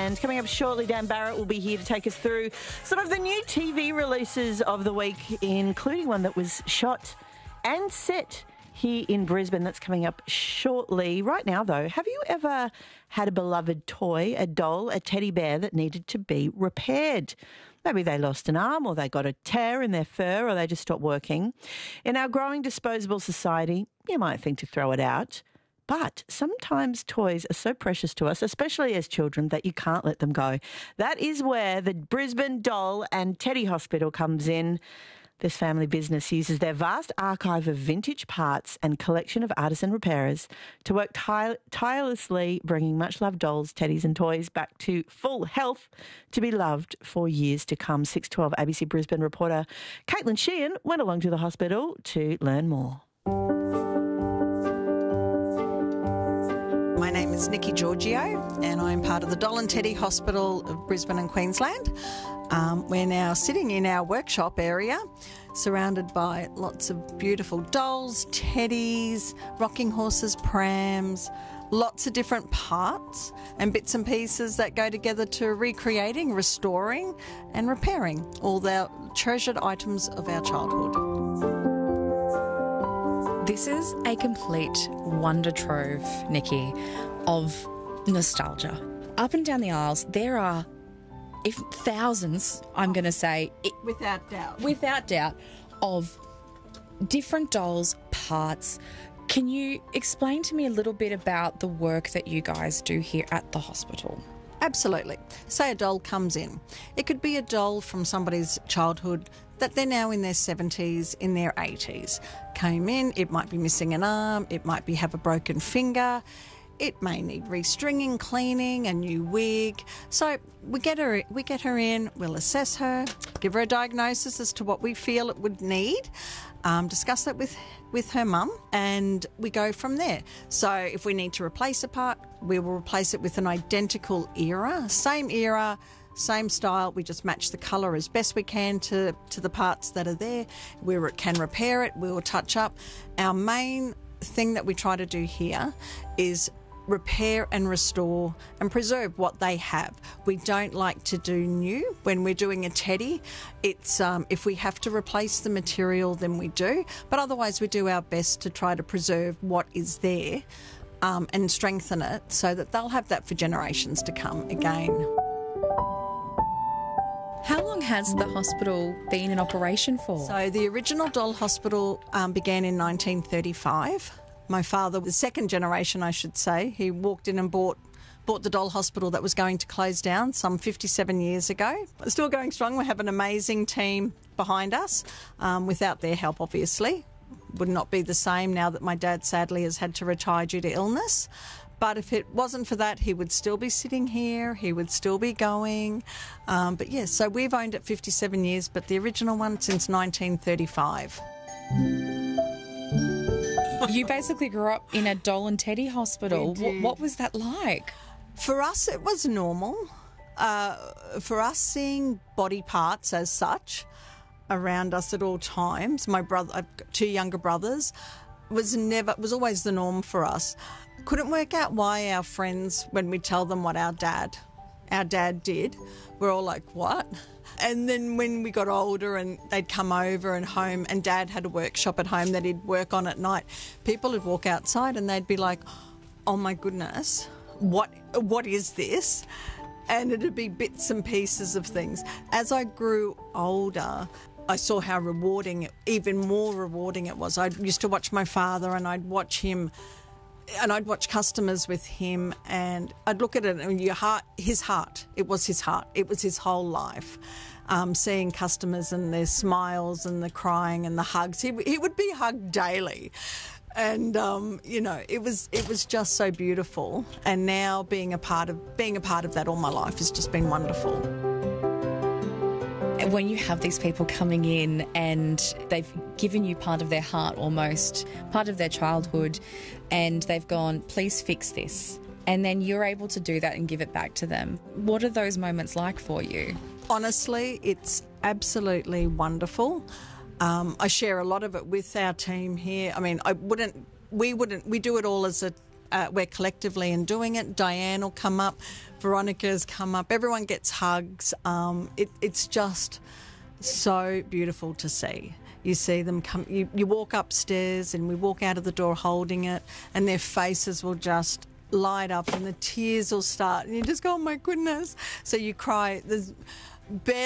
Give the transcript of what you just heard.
And coming up shortly, Dan Barrett will be here to take us through some of the new TV releases of the week, including one that was shot and set here in Brisbane. That's coming up shortly. Right now, though, have you ever had a beloved toy, a doll, a teddy bear that needed to be repaired? Maybe they lost an arm, or they got a tear in their fur, or they just stopped working. In our growing disposable society, you might think to throw it out. But sometimes toys are so precious to us, especially as children, that you can't let them go. That is where the Brisbane Doll and Teddy Hospital comes in. This family business uses their vast archive of vintage parts and collection of artisan repairers to work tirelessly, bringing much-loved dolls, teddies and toys back to full health to be loved for years to come. 612 ABC Brisbane reporter Caitlin Sheehan went along to the hospital to learn more. My name is Nikki Giorgio and I'm part of the Doll and Teddy Hospital of Brisbane and Queensland. We're now sitting in our workshop area surrounded by lots of beautiful dolls, teddies, rocking horses, prams, lots of different parts and bits and pieces that go together to recreating, restoring and repairing all the treasured items of our childhood. This is a complete wonder trove, Nikki, of nostalgia. Up and down the aisles, there are thousands, I'm going to say, Without doubt, of different dolls, parts. Can you explain to me a little bit about the work that you guys do here at the hospital? Absolutely. Say a doll comes in. It could be a doll from somebody's childhood that they're now in their 70s, in their 80s. Came in, it might be missing an arm, it might have a broken finger, it may need restringing, cleaning, a new wig. So we get her in, we'll assess her, give her a diagnosis as to what we feel it would need, discuss that with her mum, and we go from there. So if we need to replace a part, we will replace it with an identical era, same style. We just match the colour as best we can to the parts that are there. We can repair it, we will touch up. Our main thing that we try to do here is repair and restore and preserve what they have. We don't like to do new. When we're doing a teddy, it's if we have to replace the material, then we do. But otherwise, we do our best to try to preserve what is there and strengthen it so that they'll have that for generations to come again. How long has the hospital been in operation for? So the original doll hospital began in 1935. My father, the second generation, I should say, he walked in and bought the doll hospital that was going to close down some 57 years ago. It's still going strong. We have an amazing team behind us. Without their help, obviously, would not be the same now that my dad sadly has had to retire due to illness. But if it wasn't for that, he would still be sitting here, he would still be going. But yes, so we've owned it 57 years, but the original one since 1935. You basically grew up in a doll and teddy hospital. What was that like? For us, it was normal. For us, seeing body parts as such around us at all times, my brother, I've got two younger brothers, was always the norm for us. Couldn't work out why our friends, when we tell them what our dad did, we're all like, what? And then when we got older and they'd come over and home and Dad had a workshop at home that he'd work on at night, people would walk outside and they'd be like, oh my goodness, what is this? And it'd be bits and pieces of things. As I grew older, I saw how rewarding, even more rewarding it was. I used to watch my father and I'd watch him and I'd watch customers with him and I'd look at it and his heart, it was his heart. It was his whole life. Seeing customers and their smiles and the crying and the hugs. He would be hugged daily. And, it was just so beautiful. And now being a part of that all my life has just been wonderful. When you have these people coming in and they've given you part of their heart almost, part of their childhood, and they've gone, please fix this, and then you're able to do that and give it back to them. What are those moments like for you? Honestly, it's absolutely wonderful. I share a lot of it with our team here. I mean, we do it all as we're collectively in doing it. Diane will come up. Veronica's come up. Everyone gets hugs. It's just so beautiful to see. You see them come, you walk upstairs and we walk out of the door holding it, and their faces will just light up and the tears will start and you just go, oh my goodness. So you cry. There's barely